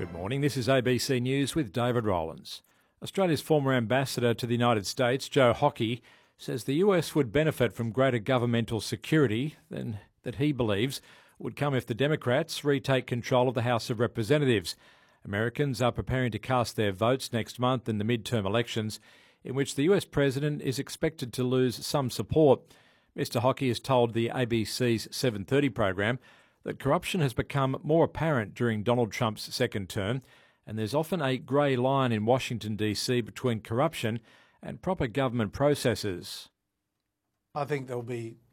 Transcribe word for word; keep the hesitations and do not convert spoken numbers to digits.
Good morning, this is A B C News with David Rowlands. Australia's former ambassador to the United States, Joe Hockey, says the U S would benefit from greater governmental security than that he believes would come if the Democrats retake control of the House of Representatives. Americans are preparing to cast their votes next month in the midterm elections, in which the U S president is expected to lose some support. Mister Hockey has told the A B C's seven thirty program that corruption has become more apparent during Donald Trump's second term, and there's often a grey line in Washington D C between corruption and proper government processes. I think there'll be